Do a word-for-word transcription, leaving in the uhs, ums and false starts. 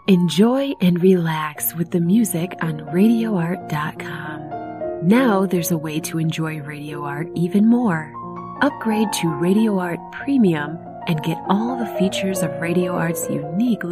Enjoy and relax with the music on radio art dot com. Now there's a way to enjoy Radio Art even more. Upgrade to Radio Art Premium and get all the features of Radio Art's unique